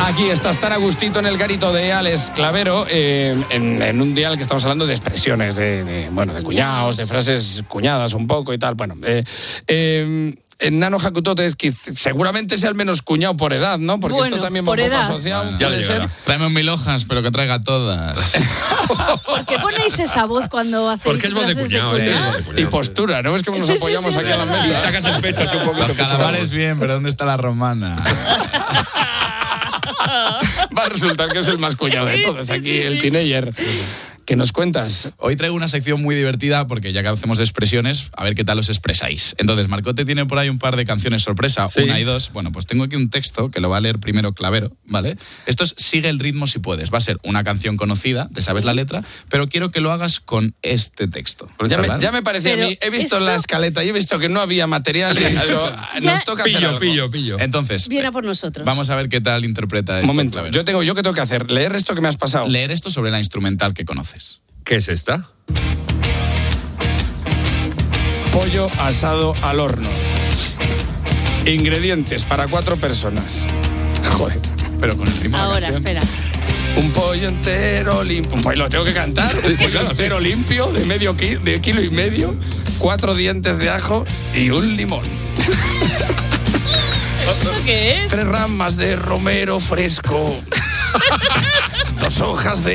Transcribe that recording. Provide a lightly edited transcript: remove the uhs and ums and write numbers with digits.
Aquí estás tan a gustito en el garito de Alex Clavero, en un día en el que estamos hablando de expresiones, de cuñados, de frases cuñadas un poco y tal. Bueno, Nano Jacutote, que seguramente sea el menos cuñado por edad, ¿no? Porque esto también va un poco asociado. Bueno, puede ser. Tráeme un 1000 hojas, pero que traiga todas. ¿Por qué ponéis esa voz cuando hacéis Porque es voz de cuñado, Y postura, ¿no? Es que nos apoyamos aquí a la mesa. Y sacas el pecho así un poquito. Los calamares bien, pero ¿dónde está la romana? Va a resultar que es el más cuñado de todos aquí, el teenager. ¿Qué nos cuentas? Hoy traigo una sección muy divertida porque ya que hacemos de expresiones, a ver qué tal os expresáis. Entonces, Marcote tiene por ahí un par de canciones sorpresa, sí. 1 y 2. Bueno, pues tengo aquí un texto que lo va a leer primero Clavero, ¿vale? Esto es Sigue el ritmo si puedes. Va a ser una canción conocida, te sabes la letra, pero quiero que lo hagas con este texto. Ya me parecía a mí, he visto la escaleta y he visto que no había material y he dicho, nos toca hacer algo. Pillo. Entonces, viene a por nosotros. Vamos a ver qué tal interpreta esto. Un momento, Clavero. yo qué tengo que hacer, leer esto que me has pasado. Leer esto sobre la instrumental que conoces. ¿Qué es esta? Pollo asado al horno. Ingredientes para 4 personas. Joder. Pero con el ritmo de la Ahora, canción. espera. Un pollo entero limpio. Un pollo, lo tengo que cantar. Un pollo entero limpio de kilo y medio. 4 dientes de ajo y un limón. ¿Esto qué es? 3 ramas de romero fresco. 2 hojas de